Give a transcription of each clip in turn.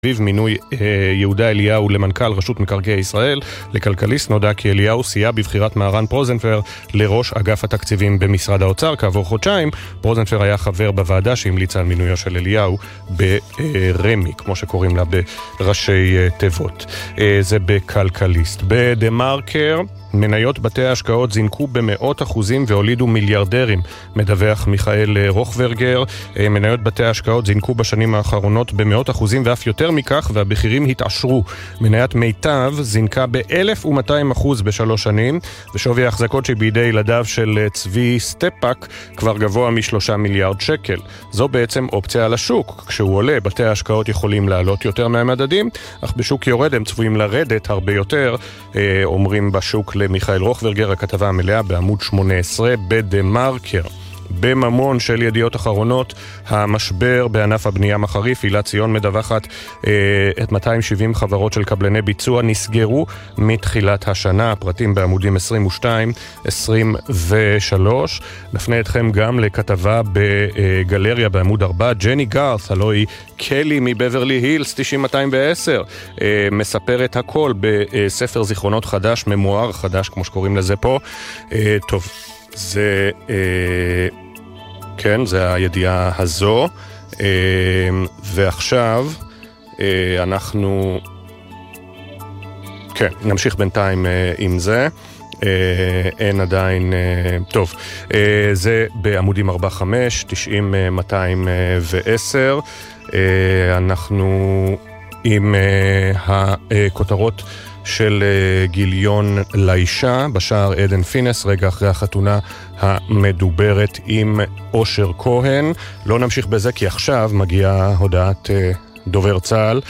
מינוי יהודה אליהו למנכ"ל רשות מקרקעי ישראל. לכלכליסט נודע כי אליהו סייע בבחירת מהרן פרוזנפלר לראש אגף התקציבים במשרד האוצר. כעבור חודשיים פרוזנפלר היה חבר בוועדה שהמליצה על מינויו של אליהו ברמי, כמו שקוראים לה בראשי תיבות. זה בכלכליסט. בדה-מרקר מניות בתי ההשקעות זינקו במאות אחוזים והולידו מיליארדרים, מדווח מיכאל רוכברגר. מניות בתי ההשקעות זינקו בשנים האחרונות במאות אחוזים ואף יותר מכך, והבכירים התעשרו. מניית מיטב זינקה ב-1200% בשלוש שנים, ושווי ההחזקות שבידי ילדיו של צבי סטפאק כבר גבוה מ3 מיליארד שקל. זו בעצם אופציה על השוק. כשהוא עולה, בתי ההשקעות יכולים לעלות יותר מהמדדים, אך בשוק יורד הם צפויים לרדת הרבה יותר, אומרים בשוק למיכאל רוכברגר. הכתבה המלאה בעמוד 18 בדה-מרקר. בממון של ידיעות אחרונות, המשבר בענף הבנייה מחריף. הילה ציון מדווחת את 270 חברות של קבלני ביצוע נסגרו מתחילת השנה. הפרטים בעמודים 22-23. נפנה אתכם גם לכתבה בגלריה בעמוד 4. ג'ני גארת, הלוא היא קלי מבברלי הילס 90210, מספרת הכל בספר זיכרונות חדש, ממואר חדש כמו שקוראים לזה פה. טוב, זה כן, זה הידיעה הזו. ועכשיו אנחנו כן, נמשיך בינתיים עם זה. אין עדיין טוב, זה בעמודים 4-5 90-210. אנחנו עם הכותרות של גיליון לאישה בשער עדן פינס, רגע אחרי החתונה המדוברת עם אושר כהן. לא נמשיך בזה כי עכשיו מגיעה הודעת דובר צה"ל.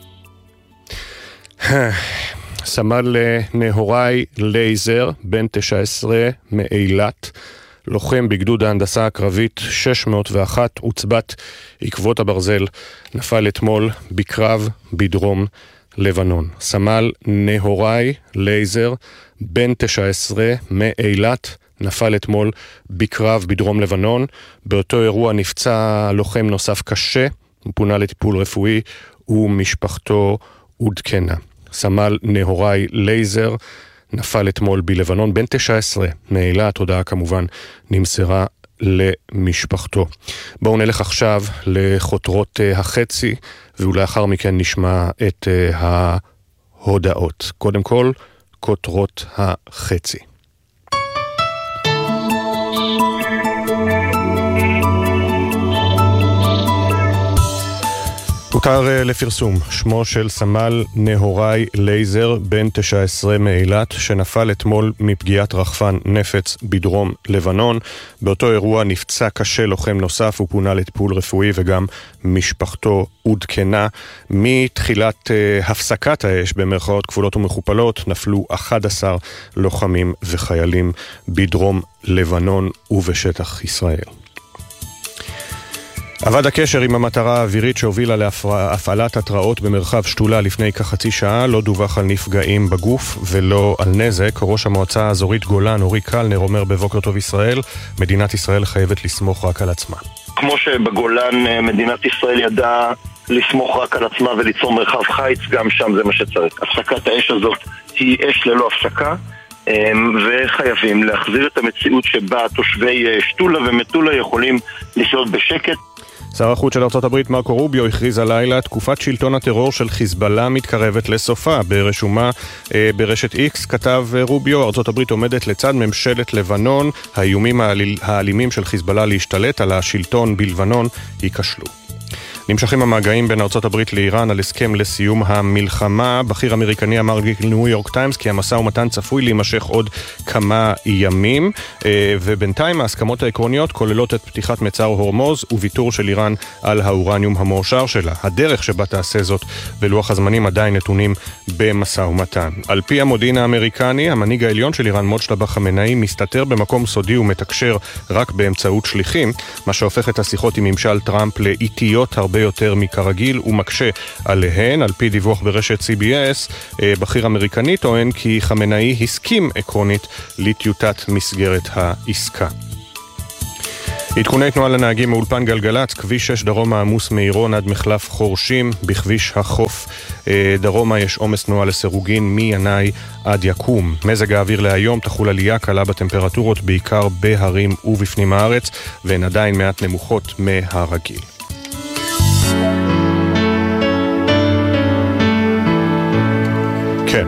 סמל נהוראי לייזר, בן 19 מאילת, לוחם בגדוד ההנדסה הקרבית 601 עוצבת עקבות הברזל, נפל אתמול בקרב בדרום לבנון. סמל נהוראי לייזר, בן 19 מאילת, נפל אתמול בקרב בדרום לבנון. באותו אירוע נפצע לוחם נוסף קשה, הוא פונה לטיפול רפואי ומשפחתו עודכנה. סמל נהוראי לייזר נפל אתמול בלבנון, בן 19 מאילת. הודעה כמובן נמסרה למשפחתו. בואו נלך עכשיו לחותרות החצי, ולאחר מכן נשמע את ההודעות. קודם כל, כותרות החצי. הותר לפרסום שמו של סמל נהוראי לייזר, בן 19 מאילת, שנפל אתמול מפגיעת רחפן נפץ בדרום לבנון. באותו אירוע נפצע קשה לוחם נוסף ופונה לטיפול רפואי וגם משפחתו עודכנה. מתחילת הפסקת האש במרכאות כפולות ומכופלות נפלו 11 לוחמים וחיילים בדרום לבנון ובשטח ישראל. עבד הקשר עם המטרה האווירית שהובילה להפעלת התראות במרחב שתולה לפני כחצי שעה. לא דווח על נפגעים בגוף ולא על נזק. ראש המועצה האזורית גולן אורי קלנר אומר בבוקר טוב ישראל, מדינת ישראל חייבת לסמוך רק על עצמה. כמו שבגולן מדינת ישראל ידעה לסמוך רק על עצמה וליצור מרחב חיץ, גם שם זה מה שצריך. הפסקת האש הזאת היא אש ללא הפסקה, וחייבים להחזיר את המציאות שבה תושבי שתולה ומטולה יכולים לחיות בשקט. שר החוץ של ארצות הברית מרקו רוביו הכריז הלילה, תקופת שלטון הטרור של חיזבאללה מתקרבת לסופה. ברשומה ברשת X כתב רוביו, ארצות הברית עומדת לצד ממשלת לבנון, האיומים האלימים של חיזבאללה להשתלט על השלטון בלבנון ייכשלו. נמשכים המגעים בין ארצות הברית לאיראן על הסכם לסיום המלחמה. בכיר אמריקני אמר לניו יורק טיימס כי המשא ומתן צפוי להימשך עוד כמה ימים, ובינתיים ההסכמות העקרוניות כוללות את פתיחת מצר הורמוז וויתור של איראן על האורניום המועשר שלה. הדרך שבה תעשה זאת ולוח הזמנים עדיין נתונים במשא ומתן. על פי המודיעין האמריקני, המנהיג העליון של איראן מוג'תבא חמינאי מסתתר במקום סודי ומתקשר רק באמצעות שליחים, מה שהופך את השיחות עם ממשל טראמפ לאיטיות הרבה יותר מכרגיל ומקשה עליהן. על פי דיווח ברשת CBS, בכיר אמריקני טוען כי חמינאי הסכים עקרונית לטיוטת מסגרת העסקה. עדכוני תנועה לנהגים מאולפן גלגלץ, כביש 6 דרומה עמוס מעירון עד מחלף חורשים, בכביש החוף דרומה יש עומס תנועה לסירוגין מינאי עד יקום. מזג האוויר להיום, תחול עלייה קלה בטמפרטורות בעיקר בהרים ובפנים הארץ, והן עדיין מעט נמוכות מהרגיל. כן.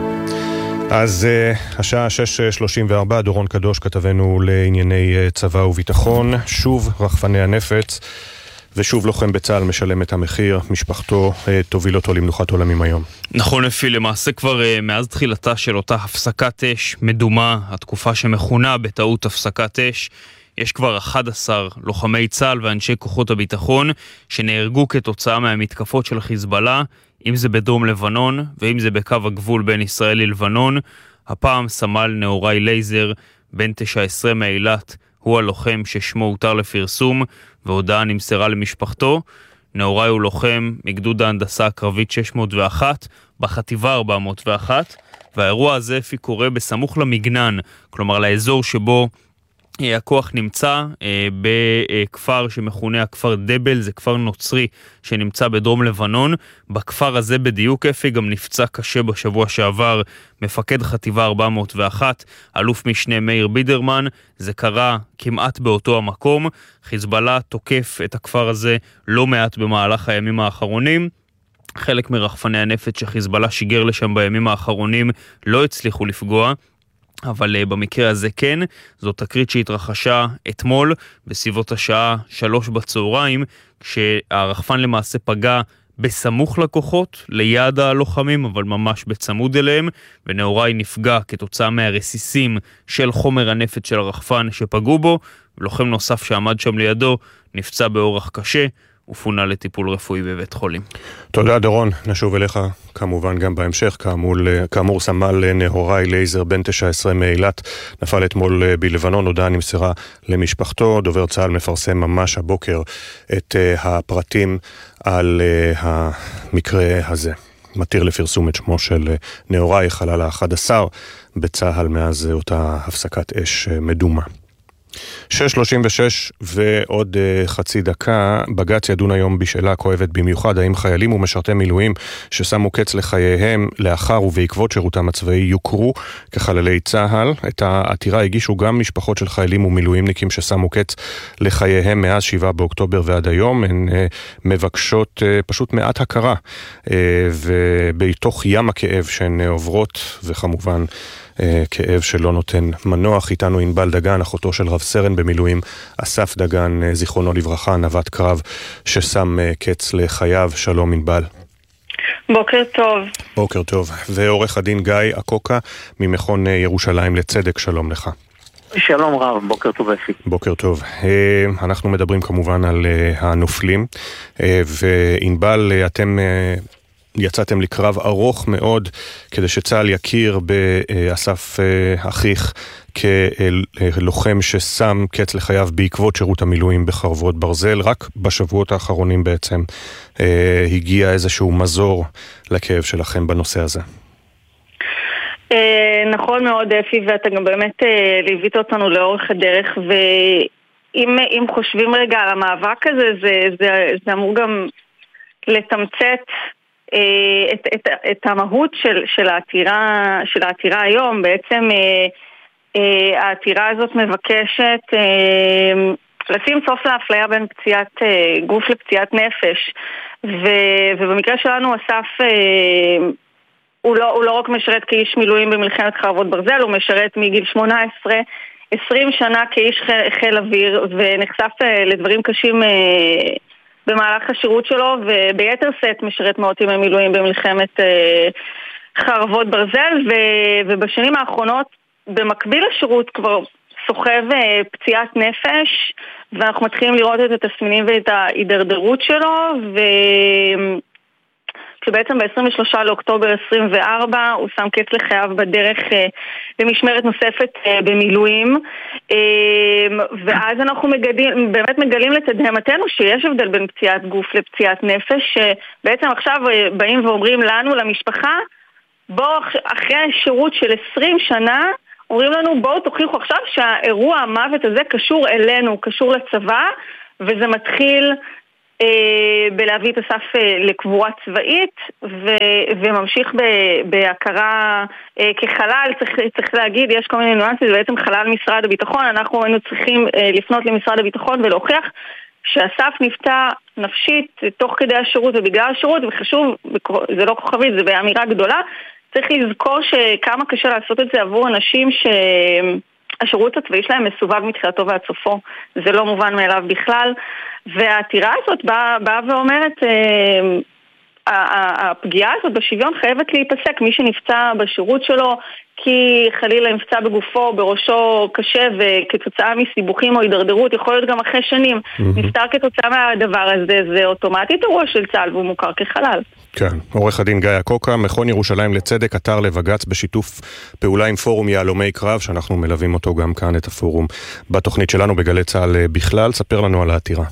אז השעה 6:34, דורון קדוש כתבנו לענייני צבא וביטחון. שוב רחפני הנפץ ושוב לוחם בצה"ל משלם את המחיר, משפחתו תוביל אותו למנוחת עולמים היום. נכון אפי, למעשה כבר מאז תחילתה של אותה הפסקת אש מדומה, התקופה שמכונה בטעות הפסקת אש, יש כבר 11 לוחמי צה"ל ואנשי כוחות הביטחון שנהרגו כתוצאה מהמתקפות של חיזבאללה, אם זה בדרום לבנון ואם זה בקו הגבול בין ישראל ללבנון. הפעם סמל נאורי לייזר, בן 19 מאילת, הוא הלוחם ששמו הותר לפרסום, והודעה נמסרה למשפחתו. נאורי הוא לוחם מגדוד ההנדסה הקרבית 601 בחטיבה 401, והאירוע הזה קורה בסמוך למגנן, כלומר לאזור שבו הכוח נמצא בכפר שמכונה הכפר דבל, זה כפר נוצרי שנמצא בדרום לבנון. בכפר הזה בדיוק אפי גם נפצע קשה בשבוע שעבר מפקד חטיבה 401, אלוף משנה מאיר בידרמן. זה קרה כמעט באותו המקום. חיזבאללה תוקף את הכפר הזה לא מעט במהלך הימים האחרונים. חלק מרחפני הנפץ שחיזבאללה שיגר לשם בימים האחרונים לא הצליחו לפגוע, אבל במקרה הזה כן. זאת תקרית שהתרחשה אתמול בסביבות השעה 3 בצהריים, כשהרחפן למעשה פגע בסמוך לכוחות, ליד הלוחמים, אבל ממש בצמוד אליהם, ונאורי נפגע כתוצאה מהרסיסים של חומר הנפץ של הרחפן שפגעו בו. לוחם נוסף שעמד שם לידו נפצע באורח קשה, ופונה לטיפול רפואי בבית חולים. תודה דורון, נשוב אליך כמובן גם בהמשך. כאמור סמל נאורי לייזר, בן 19 מאילת, נפל אתמול בלבנון, הודעה נמסרה למשפחתו. דובר צה"ל מפרסם ממש הבוקר את הפרטים על המקרה הזה. מתיר לפרסום את שמו של נאורי, חלל ה-11 בצה"ל מאז אותה הפסקת אש מדומה. 6:36 ועוד חצי דקה. בג"ץ ידון היום בשאלה כואבת במיוחד, האם חיילים ומשרתי מילואים ששמו קץ לחייהם לאחר ובעקבות שירותם הצבאי יוכרו כחללי צה"ל. את העתירה הגישו גם משפחות של חיילים ומילואימניקים ששמו קץ לחייהם מאז 7 באוקטובר ועד היום. הן מבקשות פשוט מעט הכרה ובתוך ים הכאב שהן עוברות, וכמובן כאב שלא נותן מנוח. איתנו ענבל דגן, אחותו של רב סרן במילואים אסף דגן, זיכרונו לברכה, נווט קרב ששם קץ לחייו. שלום ענבל. בוקר טוב. בוקר טוב. ועורך הדין גיא אקוקה ממכון ירושלים לצדק, שלום לך. שלום רב, בוקר טוב אפי. בוקר טוב. אנחנו מדברים כמובן על הנופלים, וענבל, אתם יצאתם לקרב ארוך מאוד כדי שצה"ל יכיר באסף אחיך כלוחם ששם קץ לחייו בעקבות שירות המילואים בחרבות ברזל. רק בשבועות האחרונים בעצם הגיע איזשהו מזור לכאב שלכם בנושא הזה. נכון מאוד אפי, ואתה גם באמת ליווית אותנו לאורך הדרך, ואם חושבים רגע על המאבק הזה, זה אמור גם לתמצת את המהות של העתירה היום. בעצם העתירה הזאת מבקשת לשים סוף לאפליה בין פציעת גוף לפציעת נפש, ובמקרה שלנו אסף הוא לא רק משרת כאיש מילואים במלחמת חרבות ברזל, הוא משרת מגיל 18 20 שנה כאיש חיל אוויר, ונחשף לדברים קשים במהלך השירות שלו, וביתר סט משרת מאות ימי מילואים במלחמת חרבות ברזל, ובשנים האחרונות במקביל לשירות כבר סוחב פציעת נפש, ואנחנו מתחילים לראות את התסמינים ואת ההידרדרות שלו, כשבעצם ב-23 לאוקטובר 24 הוא שם קץ לחייו בדרך למשמרת נוספת במילואים, ואז אנחנו באמת מגלים לתדהמתנו שיש הבדל בין פציעת גוף לפציעת נפש, שבעצם עכשיו באים ואומרים לנו, למשפחה, בוא אחרי שירות של 20 שנה אומרים לנו בואו תוכיחו עכשיו שהאירוע המוות הזה קשור אלינו, קשור לצבא, וזה מתחיל בלהביא את אסף לקבורה צבאית וממשיך בהכרה כחלל. צריך להגיד, יש כל מיני ניואנסים, זה בעצם חלל משרד הביטחון. אנחנו היינו צריכים לפנות למשרד הביטחון ולהוכיח שאסף נפצע נפשית תוך כדי השירות ובגלל השירות, וחשוב, זה לא כוכבית, זה באמירה גדולה, צריך לזכור שכמה קשה לעשות את זה עבור אנשים שהשירות הצבאי שלהם מסובב מתחילתו ועד סופו. זה לא מובן מאליו בכלל. והעתירה הזאת באה ואומרת, הפגיעה הזאת בשוויון חייבת להיפסק. מי שנפצע בשירות שלו, כי חלילה נפצע בגופו, בראשו קשה, וכתוצאה מסיבוכים או הידרדרות, יכול להיות גם אחרי שנים, נפטר כתוצאה מהדבר הזה, זה אוטומטית אירוע של צה"ל, והוא מוכר כחלל. כן, עורך הדין גיא קוקה, מכון ירושלים לצדק, אתר לבג"ץ בשיתוף פעולה עם פורום יהלומי קרב, שאנחנו מלווים אותו גם כאן, את הפורום, בתוכנית שלנו בגלי צה"ל בכלל. ספר לנו על העתירה.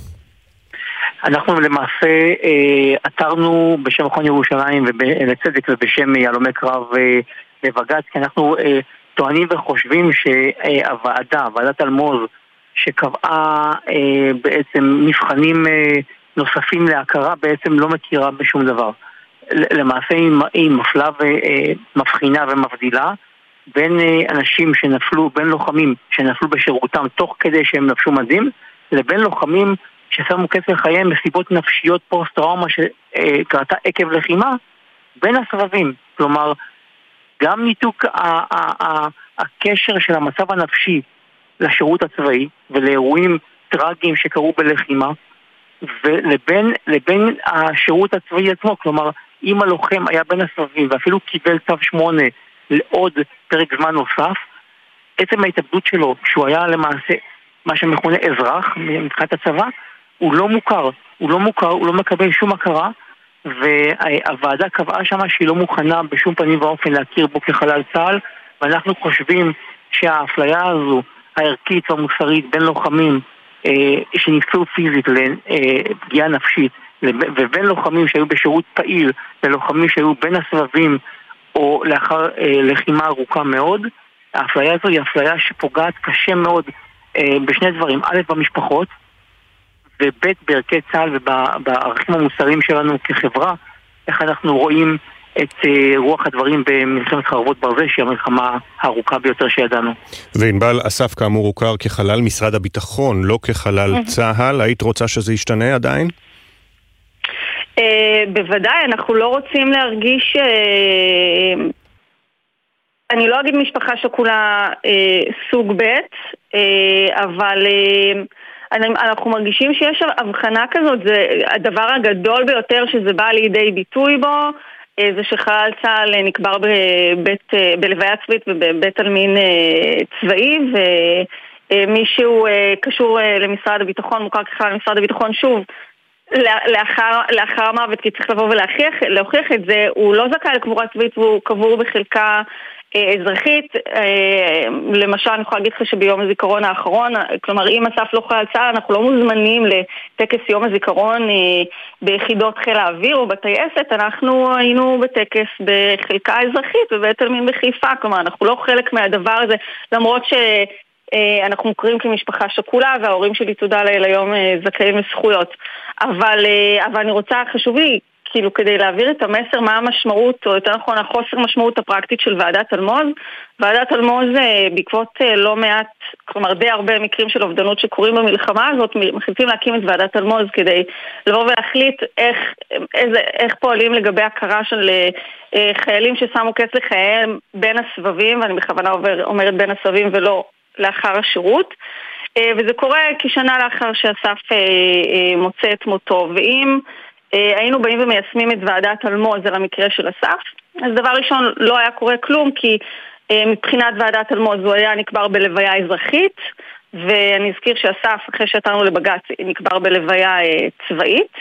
אנחנו למעשה עתרנו בשם מכון ירושלים לצדק ובשם יהלומי קרב לבג"ץ, כי אנחנו טוענים וחושבים שהוועדה, ועדת אלמוז, שקבעה בעצם מבחנים נוספים להכרה, בעצם לא מכירה בשום דבר. למעשה היא מפלה ומבחינה ומבדילה בין אנשים שנפלו, בין לוחמים שנפלו בשירותם תוך כדי שהם לבשו מדים, לבין לוחמים ששמו קץ לחייהם מסיבות נפשיות פוסט-טראומה שקרתה עקב לחימה בין הסבבים. כלומר, גם ניתוק הקשר של המצב הנפשי לשירות הצבאי ולאירועים טרגיים שקרו בלחימה, ולבין השירות הצבאי עצמו. כלומר, אם הלוחם היה בין הסבבים ואפילו קיבל צו 8 לעוד פרק זמן נוסף, עצם ההתאבדות שלו, שהוא היה למעשה מה שמכונה אזרח מבחינת הצבא, הוא לא מוכר, הוא לא מקבל שום הכרה, והוועדה קבעה שמה שהיא לא מוכנה בשום פנים ואופן להכיר בו כחלל צה"ל, ואנחנו חושבים שהאפליה הזו, הערכית והמוסרית בין לוחמים שנפצעו פיזית לפגיעה נפשית, ובין לוחמים שהיו בשירות פעיל ללוחמים שהיו בין הסבבים או לאחר לחימה ארוכה מאוד, האפליה הזו היא אפליה שפוגעת קשה מאוד בשני דברים: א', במשפחות, וב', בערכי צה"ל ובערכים המוסריים שלנו כחברה, איך אנחנו רואים את רוח הדברים במלחמת חרבות ברזל, שהיא המלחמה הארוכה ביותר שידענו. וענבל, אסף כאמור הוכר כחלל משרד הביטחון, לא כחלל צה"ל. היית רוצה שזה ישתנה עדיין? בוודאי, אנחנו לא רוצים להרגיש, אני לא אגיד משפחה שכולה סוג ב', אבל אנחנו מרגישים שיש הבחנה כזאת. זה הדבר הגדול ביותר שזה בא לידי ביטוי בו, זה שחלל צה"ל נקבר בלוויה צבאית ובבית עלמין צבאי, ומישהו קשור למשרד הביטחון, מוכר כחלל משרד הביטחון, שוב, לאחר המוות, כי צריך לבוא ולהוכיח את זה, הוא לא זכאי לקבורה צבאית והוא קבור בחלקה אזרחית. למשל, אני יכולה להגיד לך שביום הזיכרון האחרון, כלומר, אם אסף לא חלל צה"ל, אנחנו לא מוזמנים לטקס יום הזיכרון ביחידות חיל האוויר או בטייסת, אנחנו היינו בטקס בחלקה אזרחית בבית עלמין בחיפה. כלומר, אנחנו לא חלק מהדבר הזה, למרות שאנחנו מוכרים כמשפחה שכולה, וההורים שלי תודה לאל היום זכאים לזכויות. אבל אני רוצה, חשוב לי, כאילו כדי להעביר את המסר מה המשמעות, או יותר נכון החוסר משמעות הפרקטית של ועדת אלמוז. ועדת אלמוז בעקבות לא מעט, כלומר די הרבה מקרים של אובדנות שקורים במלחמה הזאת, מחליטים להקים את ועדת אלמוז כדי לבוא ולהחליט איך פועלים לגבי הכרה של חיילים ששמו קץ לחייהם בין הסבבים, ואני בכוונה אומרת בין הסבבים ולא לאחר השירות. וזה קורה כשנה לאחר שאסף מוצא את מותו. ואם היינו באים ומיישמים את ועדת אלמוז על המקרה של אסף, אז דבר ראשון לא היה קורה כלום, כי מבחינת ועדת אלמוז הוא היה נקבר בלוויה אזרחית, ואני אזכיר שאסף, אחרי שעתרנו לבג"ץ, נקבר בלוויה צבאית.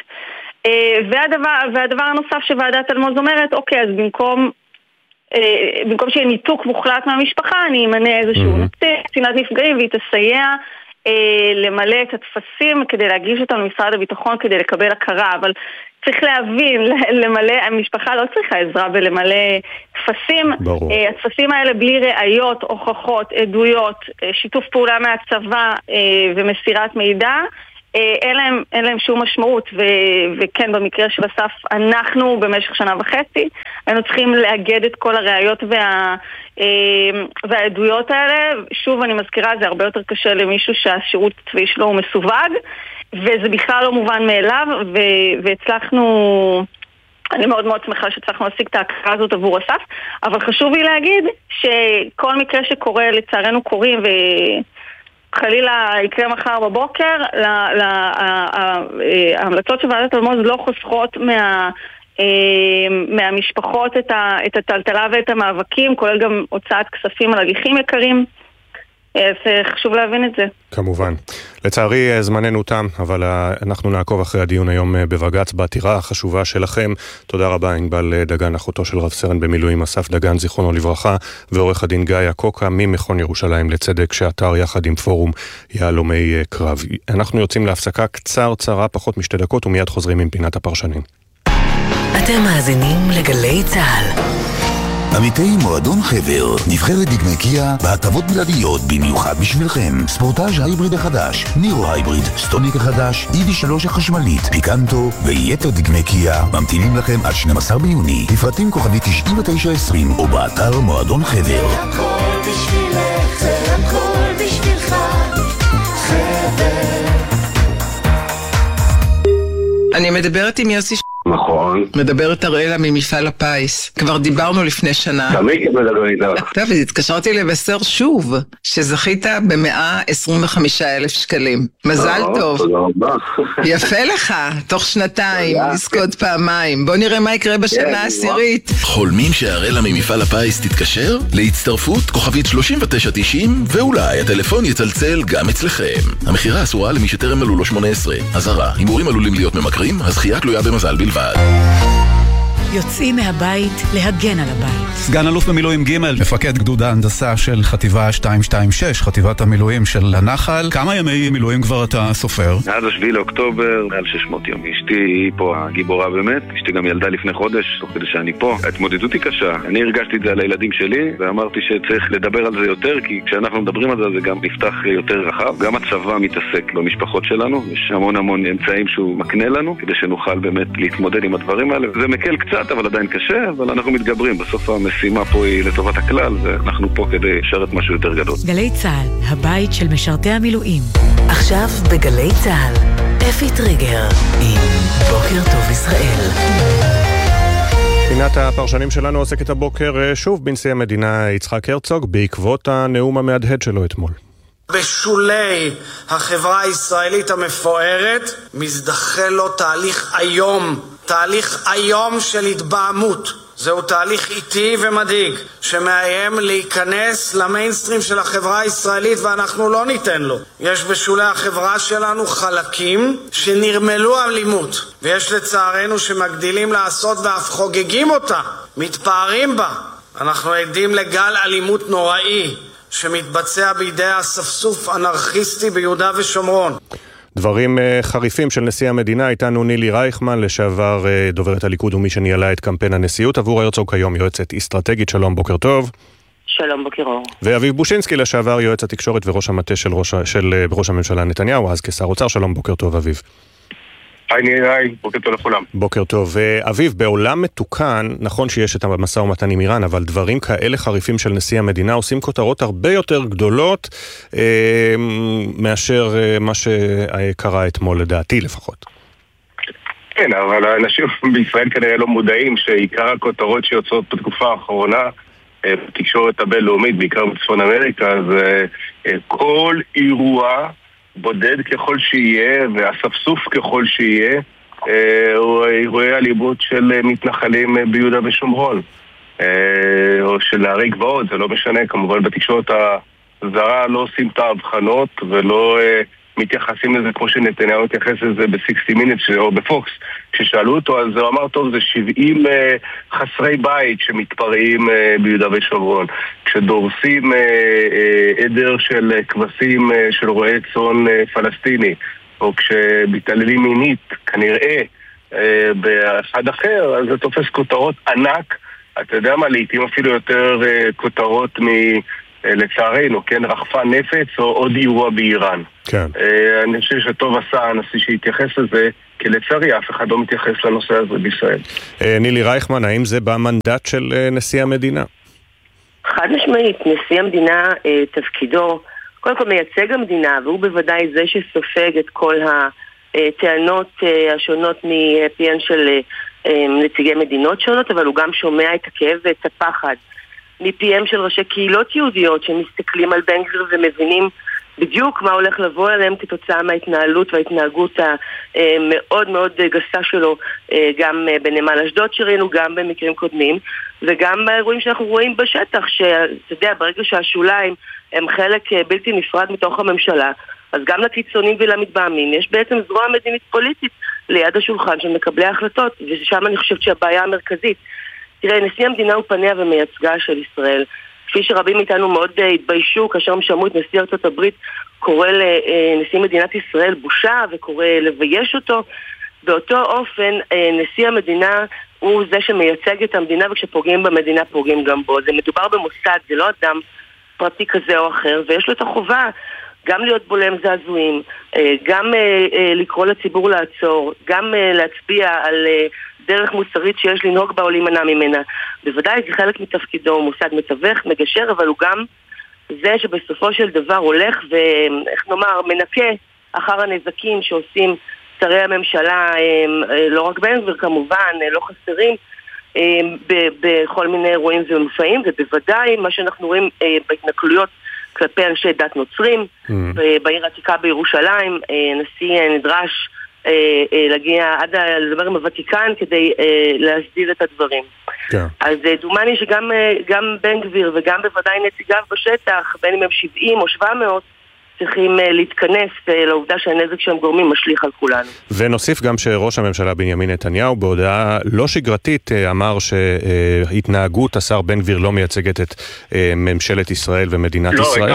והדבר הנוסף שוועדת אלמוז אומרת, אוקיי, אז במקום שיהיה ניתוק מוחלט מהמשפחה, אני אמנה איזשהו קצינת נפגעים, והיא תסייע למלא את התפסים כדי להגיש אותם למשרד הביטחון כדי לקבל הכרה. אבל צריך להבין, למלא, המשפחה לא צריכה עזרה בלמלא תפסים. התפסים האלה בלי ראיות, הוכחות, עדויות, שיתוף פעולה מהצבא ומסירת מידע, אין להם שום משמעות. וכן, במקרה של אסף, אנחנו במשך שנה וחצי היינו צריכים לאגד את כל הראיות והעדויות האלה. שוב, אני מזכירה, זה הרבה יותר קשה למישהו שהשירות הצבאי שלו הוא מסווג, וזה בכלל לא מובן מאליו, והצלחנו, אני מאוד מאוד שמחה שהצלחנו להשיג את ההכרה הזאת עבור אסף, אבל חשוב לי להגיד שכל מקרה שקורה, לצערנו קורים, וחלילה יקרה מחר בבוקר, ההמלצות של ועדת אלמוז לא חוסכות מהמשפחות את הטלטלה ואת המאבקים, כולל גם הוצאת כספים על הליכים יקרים. חשוב להבין את זה. כמובן. לצערי זמננו תם, אבל אנחנו נעקוב אחרי הדיון היום בבג"ץ בעתירה החשובה שלכם. תודה רבה ענבל דגן, אחותו של רב סרן במילואים אסף דגן, זיכרונו לברכה, ועורך הדין גיא קוקה ממכון ירושלים לצדק, שעתר יחד עם פורום יהלומי קרב. אנחנו יוצאים להפסקה קצרה, פחות משתי דקות, ומיד חוזרים עם פינת הפרשנים. אתם מאזינים לגלי צהל. עמיתי מועדון חבר, נבחרת דגמי קיה בהטבות בלעדיות במיוחד בשבילכם. ספורטאז' הייבריד החדש, נירו הייבריד, סטוניק החדש, EV3 החשמלית, פיקנטו ויתר דגמי קיה ממתינים לכם עד 12 ביוני. לפרטים כוכבי 9920 או באתר מועדון חבר. הכל בשבילך, זה הכל בשבילך, חבר. אני מדברת עם יוסי נכון. מדברת אראלה ממפעל הפיס. כבר דיברנו לפני שנה. תמיד מדבר איתך. טוב, התקשרתי לבשר שוב, שזכית ב125,000 שקלים. מזל טוב. תודה רבה. יפה לך, תוך שנתיים, לזכות פעמיים. בוא נראה מה יקרה בשנה העשירית. חולמים שהאראלה ממפעל הפיס תתקשר? להצטרפות כוכבית 3990, ואולי הטלפון יצלצל גם אצלכם. המחירה אסורה למי שטרם מלאו לו 18. אזהרה, הימורים עלולים להיות ממכרים, הזכייה תלויה במזל בלבד. יוצאים מהבית להגן על הבית. סגן אלוף במילואים ג', מפקד גדוד ההנדסה של חטיבה 226, חטיבת המילואים של הנחל. כמה ימי מילואים כבר אתה סופר? עד 7 לאוקטובר, מעל 600 יום. אשתי היא פה הגיבורה באמת. אשתי גם ילדה לפני חודש, תוך כדי שאני פה. ההתמודדות היא קשה. אני הרגשתי את זה על הילדים שלי, ואמרתי שצריך לדבר על זה יותר, כי כשאנחנו מדברים על זה, זה גם נפתח יותר רחב. גם הצבא מתעסק במשפחות שלנו. יש המון אמצעים שהוא מקנה לנו, כדי שנוכל באמת להתמודד עם הדברים האלה. זה מקל קצת, אבל עדיין קשה, אבל אנחנו מתגברים. בסוף המשימה פה היא לטובת הכלל, ואנחנו פה כדי לשרת משהו יותר גדול. גלי צהל, הבית של משרתי המילואים. עכשיו בגלי צהל, אפי טריגר עם בוקר טוב ישראל. פינת הפרשנים שלנו עוסקת הבוקר שוב בנשיא המדינה יצחק הרצוג, בעקבות הנאום המהדהד שלו אתמול. בשולי החברה הישראלית המפוארת מזדחל לו תהליך היום של התבהמות. זהו תהליך איטי ומדאיג שמאיים להיכנס למיינסטרים של החברה הישראלית, ואנחנו לא ניתן לו. יש בשולי החברה שלנו חלקים שנרמלו אלימות, ויש לצערנו שמגדילים לעשות ואף חוגגים אותה, מתפארים בה. אנחנו עדים לגל אלימות נוראי שמתבצע בידי הספסוף אנרכיסטי ביהודה ושומרון. דברים חריפים של נשיא המדינה. איתנו נילי רייכמן, לשעבר דוברת הליכוד ומי שניהלה את קמפיין הנשיאות עבור הרצוג, כיום יועצת אסטרטגית. שלום, בוקר טוב. שלום, בוקר אור. ואביב בושינסקי, לשעבר יועץ התקשורת וראש המטה של ראש הממשלה נתניהו, אז כשר אוצר. שלום, בוקר טוב אביב. היי, בוקר טוב לכולם. בוקר טוב. אביב, בעולם מתוקן, נכון שיש את המשא ומתן עם איראן, אבל דברים כאלה חריפים של נשיא המדינה עושים כותרות הרבה יותר גדולות מאשר מה שקרה אתמול, לדעתי לפחות. כן, אבל האנשים בישראל כנראה לא מודעים שעיקר הכותרות שיוצאות בתקופה האחרונה בתקשורת הבינלאומית, בעיקר בצפון אמריקה, זה כל אירוע בודד ככל שיהיה ואספסוף ככל שיהיה או אירועי אלימות של מתנחלים ביהודה ושומרון או של נערי גבעות, זה לא משנה. כמובן בתקשורת הזרה לא עושים את ההבחנות ולא מתייחסים לזה כמו שנתניהו מתייחס לזה ב-60 Minutes או בפוקס. כששאלו אותו, אז הוא אמר, טוב, זה 70 חסרי בית שמתפרעים ביהודה ושומרון. כשדורסים עדר של כבשים של רועי צאן פלסטיני, או כשמתעללים מינית, כנראה, באחד אחר, אז זה תופס כותרות ענק, אתה יודע מה, לעתים אפילו יותר כותרות לצערנו, כן, רחפה נפץ או עוד אירוע באיראן. כן. אני חושב שטוב עשה הנשיא שהתייחס לזה, כי לצערי אף אחד לא מתייחס לנושא הזה בישראל. נילי רייכמן, האם זה במנדט של נשיא המדינה? חד משמעית, נשיא המדינה תפקידו, קודם כל מייצג המדינה, והוא בוודאי זה שסופג את כל הטענות השונות מפיהן של נציגי מדינות שונות, אבל הוא גם שומע את הכאב ואת הפחד מפיהם של ראשי קהילות יהודיות שמסתכלים על בן גביר ומבינים בדיוק מה הולך לבוא עליהם כתוצאה מההתנהלות וההתנהגות המאוד מאוד גסה שלו, גם בנמל אשדוד שראינו, גם במקרים קודמים, וגם באירועים שאנחנו רואים בשטח, שאתה יודע, ברגע שהשוליים הם חלק בלתי נפרד מתוך הממשלה, אז גם לקיצונים ולמתבעמים יש בעצם זרוע מדינית פוליטית ליד השולחן של מקבלי ההחלטות, ושם אני חושבת שהבעיה המרכזית. תראה, נשיא המדינה הוא פניה ומייצגה של ישראל, כפי שרבים מאיתנו מאוד התביישו כאשר הם שמעו את נשיא ארצות הברית קורא לנשיא מדינת ישראל בושה וקורא לבייש אותו. באותו אופן נשיא המדינה הוא זה שמייצג את המדינה, וכשפוגעים במדינה פוגעים גם בו. זה מדובר במוסד, זה לא אדם פרטי כזה או אחר, ויש לו את החובה גם להיות בולם זעזועים, גם לקרוא לציבור לעצור, גם להצביע על דרך מוסרית שיש לנהוג בה או להימנע ממנה. בוודאי זה חלק מתפקידו, הוא מוסד מתווך, מגשר, אבל הוא גם זה שבסופו של דבר הולך ואיך נאמר, מנקה אחר הנזקים שעושים שרי הממשלה, לא רק בן גביר כמובן, לא חסרים, בכל מיני אירועים ומופעים, ובוודאי מה שאנחנו רואים בהתנכלויות כלפי אנשי דת נוצרים, בעיר העתיקה בירושלים, הנשיא נדרש להגיע עד לדבר עם הוותיקן כדי להסדיר את הדברים. אז דומני שגם בן גביר וגם בוודאי נציגיו בשטח, בין אם הם 70 או 700, צריכים להתכנס לעובדה שהנזק שהם גורמים משליך על כולנו. ונוסיף גם שראש הממשלה בנימין נתניהו בהודעה לא שגרתית אמר שהתנהגות השר בן גביר לא מייצגת את ממשלת ישראל ומדינת ישראל.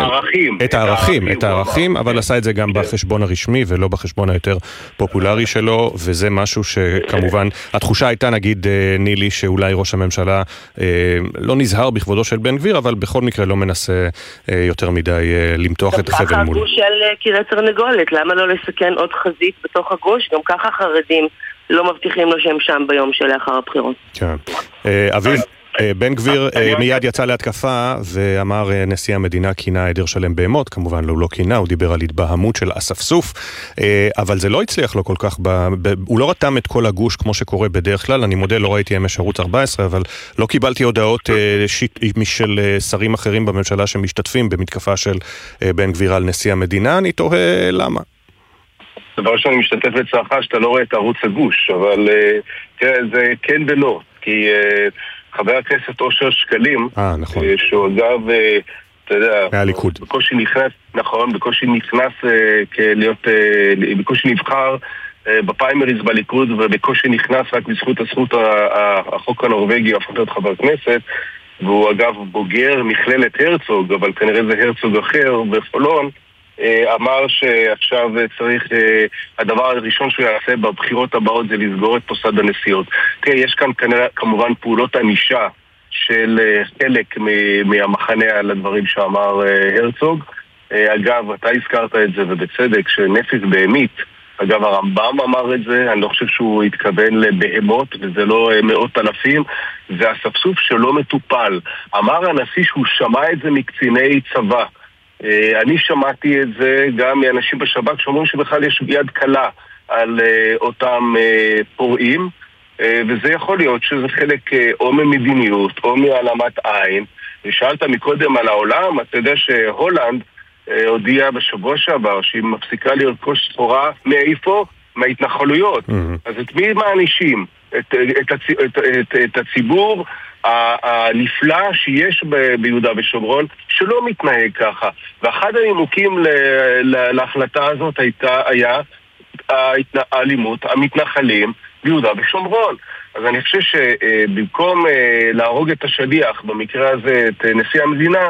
את הערכים, אבל עשה את זה גם בחשבון הרשמי ולא בחשבון היותר פופולרי שלו, וזה משהו שכמובן, התחושה הייתה נגיד נילי שאולי ראש הממשלה לא נזהר בכבודו של בן גביר, אבל בכל מקרה לא מנסה יותר מדי למתוח את החבל מול. הגוש של קירי תרנגולת, למה לא לסכן עוד חזית בתוך הגוש? גם ככה חרדים לא מבטיחים לו שהם שם ביום שלאחר הבחירות. כן. אביב, בן גביר מיד יצא להתקפה ואמר נשיא המדינה כינה עדר שלם בהמות, כמובן לא כינה, הוא דיבר על התבהמות של אספסוף, אבל זה לא הצליח לו כל כך, הוא לא רתם את כל הגוש כמו שקורה בדרך כלל, אני מודה, לא ראיתי אמש ערוץ 14, אבל לא קיבלתי הודעות של שרים אחרים בממשלה שמשתתפים במתקפה של בן גביר על נשיא המדינה, אני תוהה למה. דבר שאני משתתף בצערך שאתה לא רואה את ערוץ הגוש, אבל תראה, זה כן ולא, כי חבר הכנסת אושר שקלים, נכון. שהוא אגב, אתה יודע, מהליכוד. בקושי נכנס, נכון, בקושי נכנס בקושי נבחר בפריימריז בליכוד, ובקושי נכנס רק בזכות החוק הנורווגי, הפך להיות חבר כנסת, והוא אגב בוגר מכללת הרצוג, אבל כנראה זה הרצוג אחר בחולון, אמר שעכשיו צריך, הדבר הראשון שהוא יעשה בבחירות הבאות זה לסגור את מוסד הנשיאות. תראה, יש כאן כמובן פעולות ענישה של חלק מהמחנה על הדברים שאמר הרצוג. אגב, אתה הזכרת את זה ובצדק, שנפש בהמית, אגב הרמב"ם אמר את זה, אני לא חושב שהוא התכוון לבהמות וזה לא מאות אלפים, והספסוף שלא מטופל. אמר הנשיא שהוא שמע את זה מקציני צבא. אני שמעתי את זה גם מאנשים בשב"כ שאומרים שבכלל יש יד קלה על אותם פורעים, וזה יכול להיות שזה חלק או ממדיניות או מהעלמת עין. ושאלת מקודם על העולם, אתה יודע שהולנד הודיעה בשבוע שעבר שהיא מפסיקה לרכוש סחורה מאיפה? מההתנחלויות. אז את מי מענישים? את הציבור הנפלא שיש ביהודה ושומרון שלא מתנהג ככה, ואחד הנימוקים להחלטה הזאת היה האלימות המתנחלים ביהודה ושומרון. אז אני חושב שבמקום להרוג את השליח, במקרה הזה את נשיא המדינה,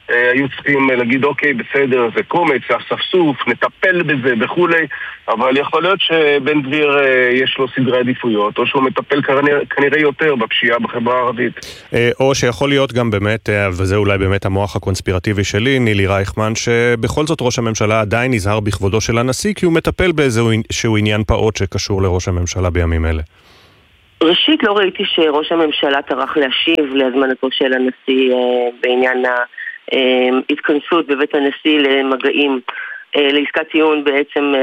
היו צריכים להגיד אוקיי בסדר, זה קומץ, זה אספסוף, נטפל בזה וכולי, אבל יכול להיות שבן גביר יש לו סדרי עדיפויות, או שהוא מטפל כנראה יותר בפשיעה בחברה הערבית. או שיכול להיות גם באמת, וזה אולי באמת המוח הקונספירטיבי שלי, נילי רייכמן, שבכל זאת ראש הממשלה עדיין נזהר בכבודו של הנשיא, כי הוא מטפל באיזשהו עניין פעוט שקשור לראש הממשלה בימים אלה. ראשית, לא ראיתי שראש הממשלה טרח להשיב להזמנתו של הנשיא בעניין ההתכנסות בבית הנשיא למגעים לעסקת טיעון בעצם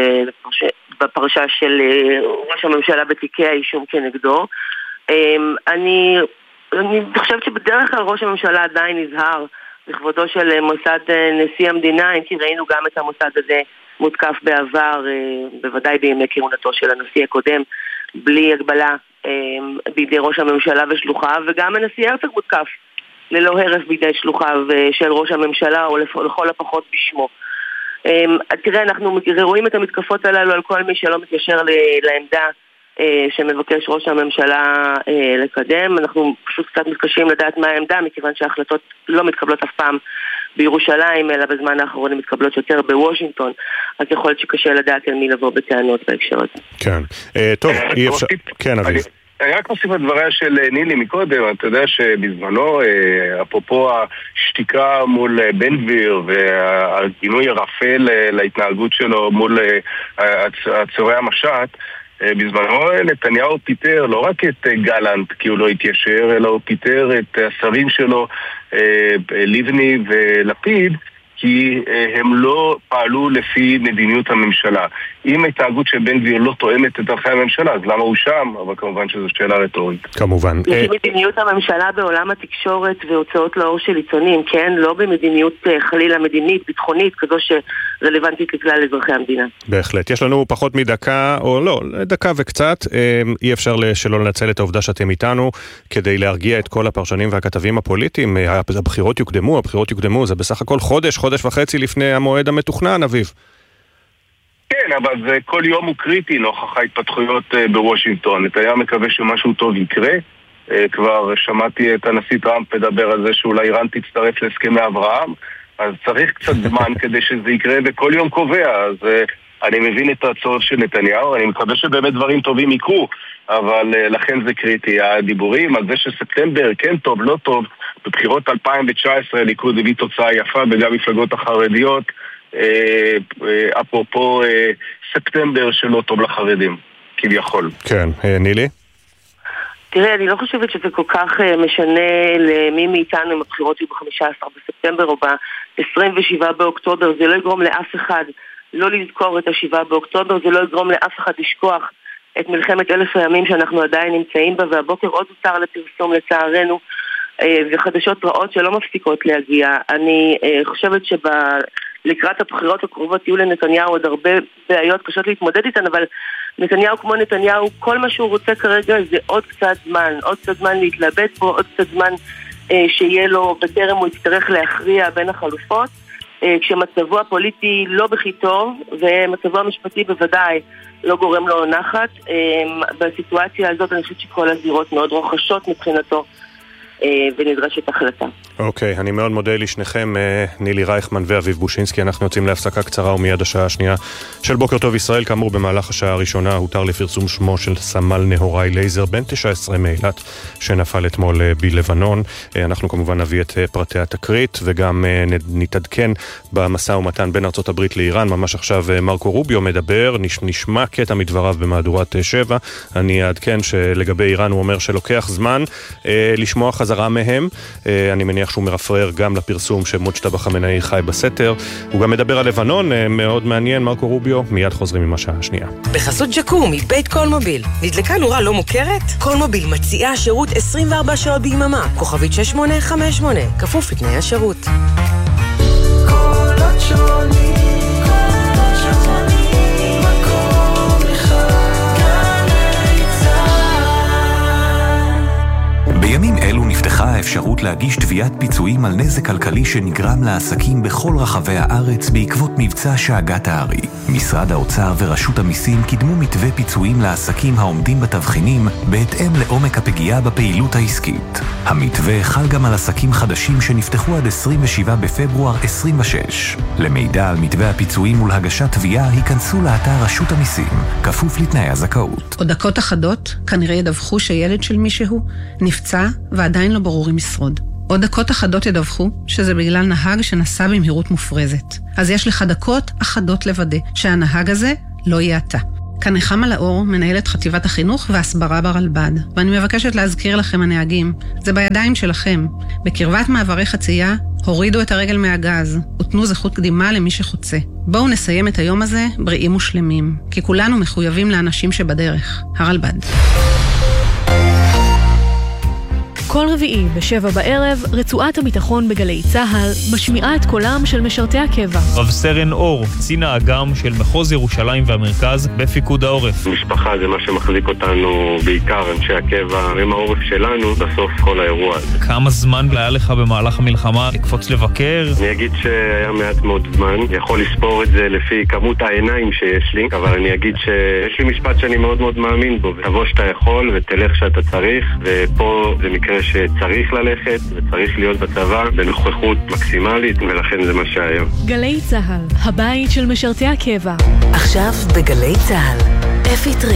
בפרשה של ראש הממשלה בתיקי האישום כנגדו. אני חושבת שבדרך כלל ראש הממשלה עדיין נזהר לכבודו של מוסד נשיא המדינה, אם כי ראינו גם את המוסד הזה מותקף בעבר, בוודאי בימי כהונתו של הנשיא הקודם, בלי הגבלה בידי ראש הממשלה ושלוחיו, וגם הנשיא הרצוג מותקף ללא הרף בידי שלוחיו של ראש הממשלה, או לכל הפחות בשמו. תראה, אנחנו רואים את המתקפות הללו על כל מי שלא מתיישר לעמדה שמבקש ראש הממשלה לקדם. אנחנו פשוט קצת מתקשים לדעת מה העמדה, מכיוון שההחלטות לא מתקבלות אף פעם בירושלים, אלא בזמן האחרון הן מתקבלות יותר בוושינגטון, אז יכול להיות שקשה לדעת על מי לבוא בטענות בהקשר הזה. כן, טוב, אי אפשר... כן, אביב. אני רק מוסיף את דבריה של נילי מקודם. אתה יודע שבזמנו, אפרופו השתיקה מול בן גביר והגינוי הרפל להתנהגות שלו מול עצורי המשט, בזמנו נתניהו פיטר לא רק את גלנט כי הוא לא התיישר, אלא הוא פיטר את השרים שלו לבני ולפיד, כי הם לא פעלו לפי מדיניות הממשלה. אם ההתנהגות של בן גביר לא תואמת את ערכי הממשלה, אז למה הוא שם? אבל כמובן שזו שאלה רטורית. כמובן. לפי מדיניות הממשלה בעולם התקשורת והוצאות לאור של עיתונים, כן? לא במדיניות חלילה מדינית, ביטחונית, כזו שרלוונטית לכלל אזרחי המדינה. בהחלט. יש לנו פחות מדקה, או לא, דקה וקצת. אי אפשר שלא לנצל את העובדה שאתם איתנו, כדי להרגיע את כל הפרשנים והכתבים הפוליטיים. הבחירות יוקדמו, זה בסך הכל חודש וחצי לפני המועד המתוכנן, אביב. כן, אבל זה כל יום הוא קריטי נוכח ההתפתחויות בוושינגטון. נתניהו מקווה שמשהו טוב יקרה. כבר שמעתי את הנשיא טראמפ מדבר על זה שאולי איראן תצטרף להסכמי אברהם, אז צריך קצת זמן כדי שזה יקרה, וכל יום קובע. אז אני מבין את הצורך של נתניהו, אני מקווה שבאמת דברים טובים יקרו, אבל לכן זה קריטי. הדיבורים על זה שספטמבר כן טוב, לא טוב, בבחירות 2019 ליכוד הביא תוצאה יפה וגם מפלגות החרדיות, אפרופו ספטמבר שלא טוב לחרדים, כביכול. כן, נילי? תראה, אני לא חושבת שזה כל כך משנה למי מאיתנו אם הבחירות יהיו ב-15 בספטמבר או ב-27 באוקטובר. זה לא יגרום לאף אחד לא לזכור את ה-7 באוקטובר, זה לא יגרום לאף אחד לשכוח את מלחמת 1000 הימים שאנחנו עדיין נמצאים בה, והבוקר עוד הותר לפרסום לצערנו, וחדשות רעות שלא מפסיקות להגיע. אני חושבת שלקראת הבחירות הקרובות יהיו לנתניהו עוד הרבה בעיות קשות להתמודד איתן, אבל נתניהו כמו נתניהו, כל מה שהוא רוצה כרגע זה עוד קצת זמן להתלבט בו, עוד קצת זמן שיהיה לו בטרם הוא יצטרך להכריע בין החלופות, כשמצבו הפוליטי לא בכי טוב, ומצבו המשפטי בוודאי לא גורם לו נחת. בסיטואציה הזאת אני חושבת שכל הזירות מאוד רוחשות מבחינתו, ונדרשת החלטה. אוקיי, אני מאוד מודה לשניכם, נילי רייכמן ואביב בושינסקי. אנחנו יוצאים להפסקה קצרה ומיד השעה השנייה של בוקר טוב ישראל. כאמור, במהלך השעה הראשונה הותר לפרסום שמו של סמל נהוראי לייזר, בן 19 מאילת, שנפל אתמול בלבנון. אנחנו כמובן נביא את פרטי התקרית, וגם נתעדכן במשא ומתן בין ארצות הברית לאיראן. ממש עכשיו מרקו רוביו מדבר, נשמע קטע מדבריו במהדורת 7. אני אעדכן שלגבי איראן הוא אומר שלוקח זמן לשמוע חזרה מהם. אני מניח שהוא מרפרר גם לפרסום שמוג'טבא חמינאי חי בסתר. הוא גם מדבר על לבנון, מאוד מעניין, מרקו רוביו. מיד חוזרים עם השעה השנייה. בחסות ג'קום, מבית קולמוביל. נדלקה נורה לא מוכרת? קולמוביל מציעה שירות 24 שעות ביממה. כוכבית 6858, כפוף לתנאי השירות. קולות שונים, מקום אחד, בימים אלו נפתחה האפשרות להגיש תביעת פיצויים על נזק כלכלי שנגרם לעסקים בכל רחבי הארץ בעקבות מבצע שאגת הארי. משרד האוצר ורשות המיסים קידמו מתווה פיצויים לעסקים העומדים בתבחינים בהתאם לעומק הפגיעה בפעילות העסקית. המתווה חל גם על עסקים חדשים שנפתחו עד 27 בפברואר 26. למידע על מתווה הפיצויים ולהגשת תביעה היכנסו לאתר רשות המיסים, כפוף לתנאי הזכאות. עוד דקות אחדות כנראה ידווחו שילד של מישהו נפצע ועדיין לא ברור אם ישרוד. עוד דקות אחדות ידווחו שזה בגלל נהג שנסע במהירות מופרזת. אז יש לך דקות אחדות לוודא שהנהג הזה לא יהיה אתה. כאן נחמה לאור, מנהלת חטיבת החינוך והסברה ברלב"ד, ואני מבקשת להזכיר לכם הנהגים, זה בידיים שלכם. בקרבת מעברי חצייה, הורידו את הרגל מהגז, ותנו זכות קדימה למי שחוצה. בואו נסיים את היום הזה בריאים ושלמים, כי כולנו מחויבים לאנשים שבדרך. הרלב"ד. כל רביעי ב7 בערב, רצועת הביטחון בגלי צהל משמיעה את קולם של משרתי הקבע. רב סרן אור, קצין האג"ם של מחוז ירושלים והמרכז בפיקוד העורף. משפחה זה מה שמחזיק אותנו, בעיקר אנשי הקבע, עם העורף שלנו, בסוף כל האירוע הזה. כמה זמן היה לך במהלך המלחמה לקפוץ לבקר? אני אגיד שהיה מעט מאוד זמן, יכול לספור את זה לפי כמות העיניים שיש לי, אבל אני אגיד שיש לי משפט שאני מאוד מאוד מאמין בו, תבוא שאתה יכול ותלך שאתה צריך, ופה זה מקרה שצריך ללכת וצריך להיות בצבא בנוכחות מקסימלית, ולכן זה מה שהיה. גלי צהל, הבית של משרתי הקבע. עכשיו בגלי צהל, אפי טריגר.